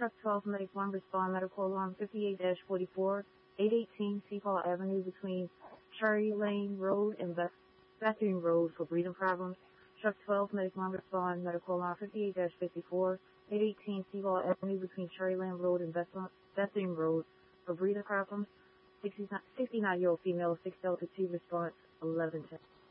Truck 12, Medic 1, respond, medical alarm 58-44, 818 Seafall Avenue between Cherry Lane Road and Bethune Road for breathing problems. Truck 12, Medic 1, respond, medical alarm 58-54, 818 Seafall Avenue between Cherry Lane Road and Bethune Road for breathing problems. 69-year-old female, 6 Delta 2, response 1110.